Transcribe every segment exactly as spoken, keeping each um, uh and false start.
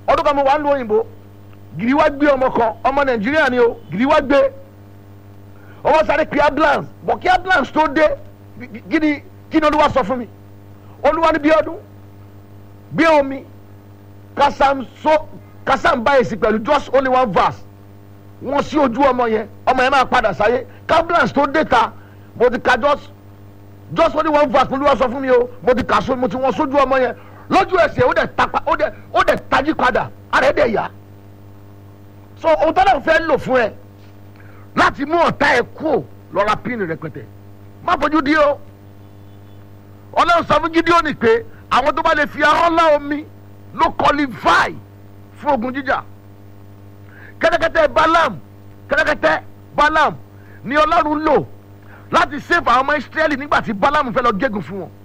ọdún kan mo wà ń lu òyìnbó gidi wá gbé ọmọ kan ọmọ nàìjíríà ni o gidi wá gbé ọwọ́ sáré kí ambulance bọ̀ kí ambulance tó dé gidi kí ni olúwa sọ fún mi olúwa ní bí ọdún gbé omi kásám so kásám báyìí pẹ̀lú just only one verse wọ́n sí ojú ọmọ yẹn ọmọ yẹn máa padà sáyé kí ambulance tó dé ta mo ti ka just just only one verse olúwa sọ fún mi o mo ti kà so mo ti wọ́n sójú ọmọ yẹn lójú ẹsẹ̀ ó dẹ̀ tapa ó dẹ̀ ó dẹ̀ tají padà ara ẹ̀ dẹ̀ yá so ohun tó náà fẹ́ lò fún ẹ láti mú ọ̀tá ẹ kú lọ́ra píìnì rẹpẹtẹ má fojú di o ọlọ́run sọ fún Gídíónì pé àwọn tó bá lè fi ahọ́n lá omi ló qualify fún ogun jíjà kẹ́tẹ́kẹ́tẹ́ Balaam kẹ́tẹ́kẹ́tẹ́ Balaam ni ọlọ́run lò láti save àwọn ọmọ Ísírẹ́lì nígbà tí Balaam fẹ́ lọ gégùn fún wọn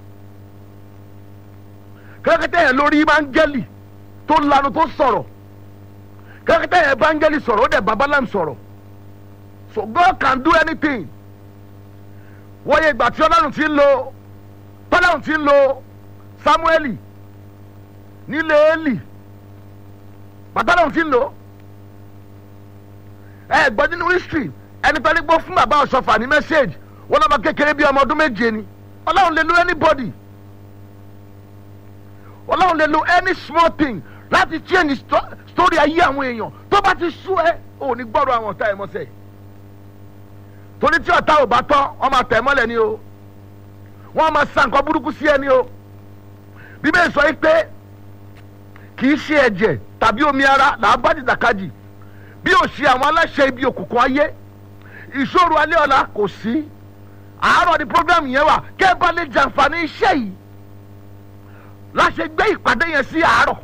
kẹ́tẹ́kẹ́tẹ́ yẹn lórí áńgẹ́lì tó lanu tó sọ̀rọ̀ kẹ́tẹ́kẹ́tẹ́ yẹn bá áńgẹ́lì sọ̀rọ̀ ó dẹ̀ bá Balaam sọ̀rọ̀ so God can do anything wọ́n yẹ ìgbà tí ọlọ́run ti ń lo ọlọ́run ti ń lo Sámúẹ́lì nílé Élì bàtà ọlọ́run ti ń lo ẹ gbọ́ nínú history ẹni tó ní gbọ́ fún bàbá Ọ̀ṣọ́fà ní message wọ́n lọ́mọ kékeré bíi ọmọ ọdún méje ni ọlọ́run lè lo anybody ọlọ́run lè lo any small thing láti change story ayé àwọn èèyàn tó bá ti sú ẹ ò ní gbọ́rọ̀ àwọn ọ̀tá ẹ̀ mọ́sẹ̀ torí tí ọ̀tá ò bá tán wọ́n máa tẹ̀ mọ́lẹ̀ ni o wọ́n máa sa nǹkan burúkú sí ẹni o Bíbélì sọ pé kì í ṣe ẹ̀jẹ̀ tàbí omi ara là á bá dìdàkadì bí ò ṣe àwọn aláṣẹ ibi òkùnkùn ayé ìṣòro alẹ́ ọ̀la kò sí àárọ̀ ni program yẹn wà kẹ́ ẹ bá lè jàǹfààní iṣẹ́ yìí láṣẹ gbé ìpàdé yẹn sí àárọ̀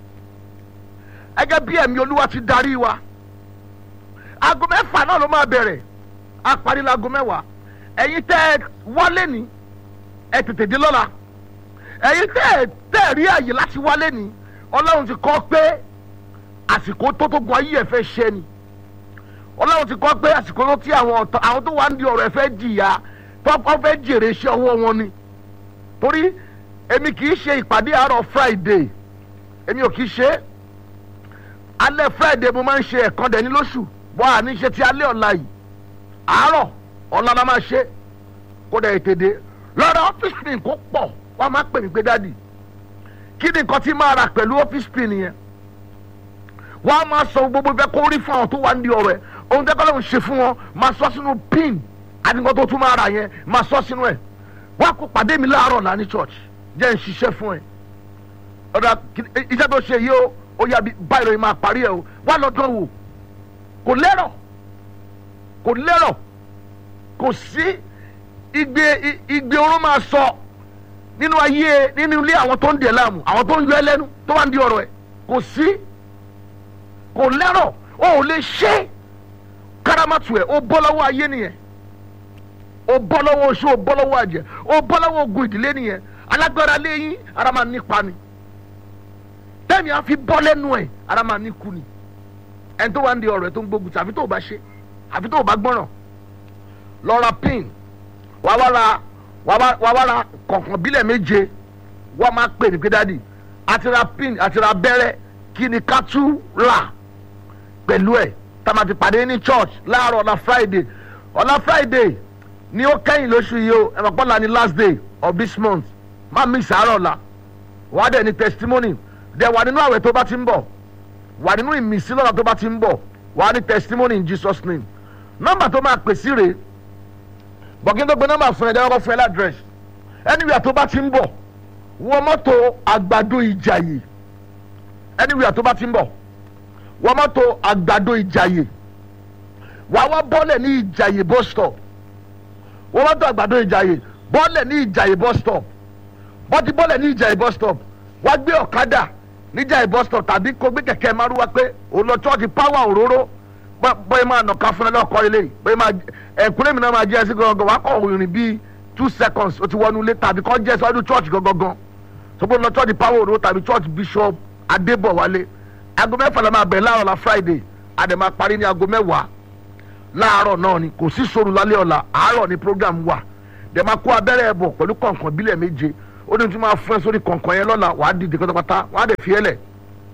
ẹgẹ́ bí ẹ̀mí Olúwa ti darí wa aago mẹ́fà náà ló máa bẹ̀rẹ̀ a parí láago mẹ́wàá ẹ̀yin tẹ́ ẹ wálé ní ẹ tètè dé lọ́la ẹ̀yin tẹ́ ẹ tẹ́ ẹ rí àyè láti wálé ní Ọlọ́run ti kọ́ pé àsìkò tó tó gun ayé ẹ̀ fẹ́ ṣẹ́ ni Ọlọ́run ti kọ́ pé àsìkò tó tí àwọn ọ̀tọ̀ àwọn tó wà ń di ọ̀rọ̀ ẹ̀ fẹ́ jìyà tó wọ́n fẹ́ jèrè iṣẹ́ ọwọ́ wọn ni torí èmi kì í ṣe ìpàdé àárọ̀ Friday èmi ò kì í ṣe alẹ́ Friday mo máa ń ṣe ẹ̀kan dẹ̀ ní lóṣù bọ́ àní ṣe ti alẹ́ ọ̀la yìí àárọ̀ ọ̀la la máa ṣe kó dẹ̀ ètè dé lọ́dọ̀ ọ́fíìsì pin kó pọ̀ wọ́n máa pè mí pé dáàdì kí ni nǹkan tí máa rà pẹ̀lú ọ́fíìsì pin yẹn wọ́n á máa sọ gbogbo ìfẹ́ kó rí fún àwọn tó wà ń di ọ̀rọ̀ ẹ̀ ohun tẹ́kọ̀ lóun ṣe fún wọn máa sọ sínú pin àti nǹkan tó tún máa rà yẹn máa sọ sínú ẹ̀ wọ́n á kó pàdé mi láàárọ̀ là ní church jẹ́ ń ṣiṣẹ́ fún ẹ ọ̀dà iṣẹ́ tó ṣe yìí ó ó yà báyìí lóye máa parí ẹ̀ o wá lọ́dọ̀ wò kò lérò kò lérò kò sí igbe igbe oró máa sọ nínú ayé nínú ilé àwọn tó ń dẹ̀ láàmú àwọn tó ń yọ ẹlẹ́nu tó wà ń di ọ̀rọ̀ ẹ̀ kò sí kò lérò o ò lè ṣe karamatu ẹ̀ o bọ́ lọ́wọ́ ayé nìyẹn o bọ́ lọ́wọ́ oṣù o bọ́ lọ́wọ́ àjẹ́ o bọ́ lọ́wọ́ ogun ìdílé nìyẹn alágbára lẹ́yìn ara máa nípa ni tẹ́mi á fi bọ́ lẹ́nu ẹ̀ ara máa níkú ni ẹni tó wà ń di ọ̀rọ̀ ẹ̀ tó ń gbógun tí àfi tó o bá ṣe àfi tó o bá gbọ́ràn lọ́ra pin wà wá ra wà wá ra kọ̀ọ̀kan bílẹ̀ méje wọ́n máa pè ní pé dáàdì àti ra pin àti ra bẹ́rẹ́ kí ni ká tú rà pẹ̀lú ẹ̀ tá a máa ti pàdé ní church láàárọ̀ ọ̀la Friday ọ̀la Friday ni ó kẹ́yìn lóṣù yìí o ẹ̀ mọ̀ pọ́nla ni last day of this month má mi sàárọ̀ ọ̀la wà á dẹ̀ ní testimony dẹ̀ wà nínú àwẹ̀ tó bá ti ń bọ̀ wà nínú ìmísí lọ́la tó bá ti ń bọ̀ wà á ní testimony in Jesus name nọ́mbà tó máa pè sí rèé bọ̀gín tó gbé nọ́mbà fún ẹ jẹ́ ọkọ̀ fún ẹ ládírẹ́sì anywhere tó bá ti ń bọ̀ wọ mọ́tò àgbàdo ìjàyè anywhere tó bá ti ń bọ̀ wọ mọ́tò àgbàdo ìjàyè wà wá bọ́lẹ̀ ní ìjàyè bus stop wọ mọ́tò àgbàdo ìjàyè bọ́lẹ̀ ní ìjàyè bus stop bọ́tí bọ́lẹ̀ ní ìjàyè bus stop wá gbé ọ̀kadà ní ìjàyè bus stop tàbí kó gbé kẹ̀kẹ́ márúwá pé òun lọ chọ́ọ̀tì power òróró bọ́ẹ̀ máa nàka fún ẹ lọ́kọ́ ilé bọ́ẹ̀ máa ẹ̀kúnlẹ̀ mi náà máa jẹ́ ẹsẹ̀ gangan wàá kọ́ ìrìn bíi two seconds ó ti wọnú ilé tàbí kọ́ jẹ́ sọ́dún church gangan sọ́kò lọ church power òróró tàbí church bishop adébọ̀wálé aago mẹ́fà la máa bẹ̀rẹ̀ láàárọ̀ la Friday àdè máa parí ní aago mẹ́wàá láàárọ̀ náà ni kò sí sóòrù lálẹ́ ọ̀la àárọ̀ ni program wà dẹ̀ máa kó abẹ́rẹ́ ẹ̀bọ̀ pẹ̀lú kọ̀ọ̀kan bílẹ̀ méje ó ní tí máa fún ẹ sórí kọ̀ọ̀kan yẹn lọ́la wàá dìde pátápátá wàá dẹ̀ fi ẹ lẹ̀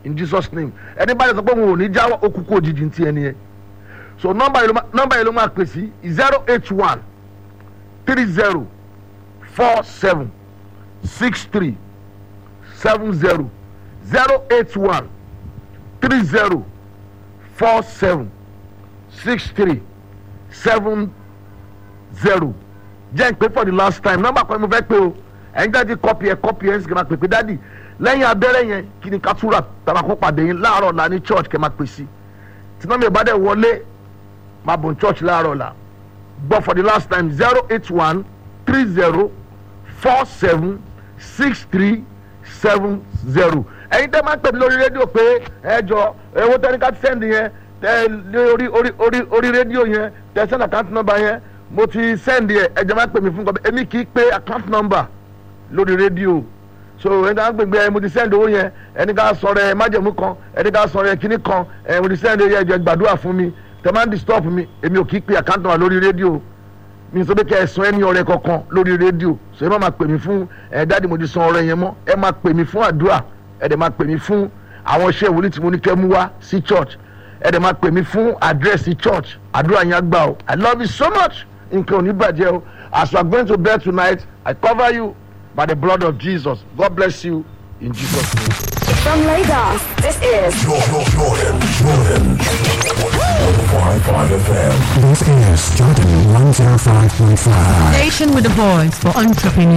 in Jesus name. Anybody sọ pé wọn ò ní jáwọ́ okùnkùn òjijì ti ẹni yẹn. So number yìí ló máa number yìí ló máa pè sí zero eight one three zero four seven six three seven zero zero eight one three zero four seven six three seven zero. Jẹ́ ń pè for the last time number kan mo fẹ́ pé o ẹ̀yin dájú copy ẹ̀ copy ẹ̀ ń sìnkì máa pè pé dádì lẹ́yìn abẹ́rẹ́ yẹn kí ni kátúrà tàbá kó pàdé yín láàárọ̀ ọ̀la ní church kẹ́ máa pè sí tí náà mi ò bá dẹ̀ wọlé máa bọ̀ ní church láàárọ̀ ọ̀la gbọ́ for the last time zero eight one three zero four seven six three seven zero. ẹ̀yin tẹ́ máa ń pè mí lórí rédíò pé ẹ jọ owó tẹ́ni ká send yẹn tẹ́ orí orí orí orí rédíò yẹn tẹ́ send account number yẹn mo ti send yẹ ẹ jẹ́ máa pè mí fún kọ́ èmi kì í pé account number lórí rédíò so ẹni ká gbègbè ẹ mo ti send owó yẹn ẹni ká sọ̀rọ̀ ẹ májẹ̀mú kan ẹni ká sọ̀rọ̀ ẹ kíní kan ẹ mo ti send ẹ yẹ gbàdúrà fún mi tẹ́ máa ń disturb mi èmi ò kì í pé account number lórí rédíò mi sọ pé kẹ́ ẹ san ẹni ọrẹ kankan lórí rédíò so ẹ má máa pè mí fún ẹ dáàdi mo ti san ọrẹ yẹn mọ́ ẹ máa pè mí fún àdúrà ẹ dẹ̀ máa pè mí fún àwọn iṣẹ́ ìwúlí tí mo ní kẹ́ mú wá sí church ẹ dẹ̀ máa pè mí fún address sí church àdúrà yẹn á gbà o I love you so much nǹkan ò ní bàjẹ́ o as you are going to bed tonight I cover you by the blood of Jesus. God bless you in Jesus' name. From Lagos, this is Jordan, Jordan, Jordan. one five five F M. This is Jordan one oh five point five. Station with a voice for entrepreneurs.